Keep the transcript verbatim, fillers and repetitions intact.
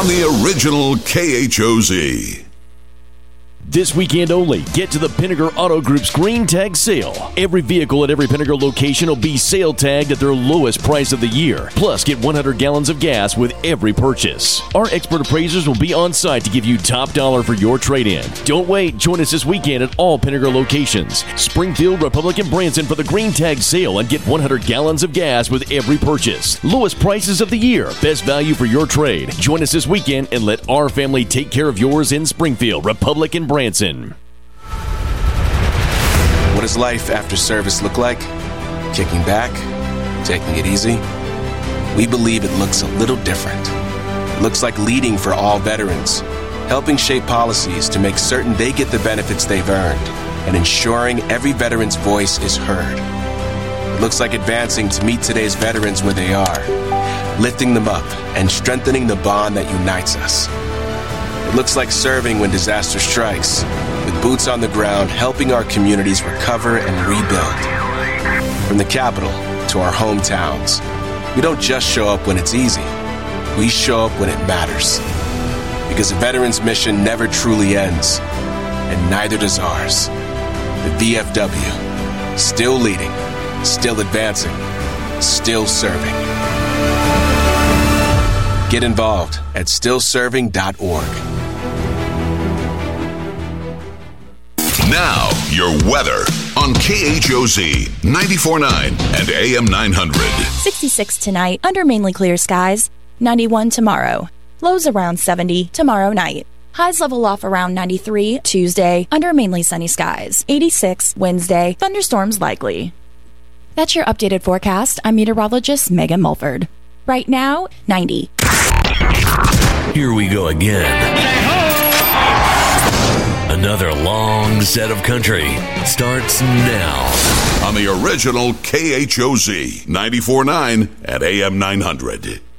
on the original K H O Z. This weekend only, get to the Pinnaker Auto Group's Green Tag Sale. Every vehicle at every Pinnaker location will be sale tagged at their lowest price of the year. Plus, get one hundred gallons of gas with every purchase. Our expert appraisers will be on site to give you top dollar for your trade-in. Don't wait. Join us this weekend at all Pinnaker locations. Springfield, Republic, and Branson for the Green Tag Sale and get one hundred gallons of gas with every purchase. Lowest prices of the year. Best value for your trade. Join us this weekend and let our family take care of yours in Springfield, Republic, and Branson. What does life after service look like? Kicking back? Taking it easy? We believe it looks a little different. It looks like leading for all veterans, helping shape policies to make certain they get the benefits they've earned, and ensuring every veteran's voice is heard. It looks like advancing to meet today's veterans where they are, lifting them up and strengthening the bond that unites us. It looks like serving when disaster strikes, with boots on the ground helping our communities recover and rebuild. From the capital to our hometowns, we don't just show up when it's easy. We show up when it matters. Because a veteran's mission never truly ends, and neither does ours. The V F W, still leading, still advancing, still serving. Get involved at still serving dot org. Now, your weather on K H O Z ninety-four point nine and A M nine hundred. sixty-six tonight under mainly clear skies. ninety-one tomorrow. Lows around seventy tomorrow night. Highs level off around ninety-three Tuesday under mainly sunny skies. eighty-six Wednesday. Thunderstorms likely. That's your updated forecast. I'm meteorologist Megan Mulford. Right now, ninety. Here we go again. Another long set of country starts now. On the original K H O Z ninety-four point nine at A M nine hundred.